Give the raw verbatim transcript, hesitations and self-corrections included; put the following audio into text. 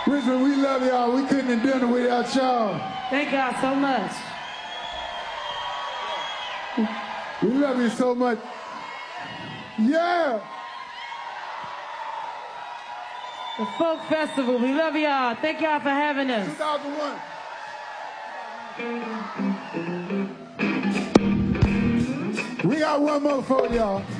Richmond, we love y'all. We couldn't have done it without y'all. Thank God so much. We love you so much. Yeah. The Folk Festival, we love y'all. Thank y'all for having us. two thousand one. We got one more for y'all.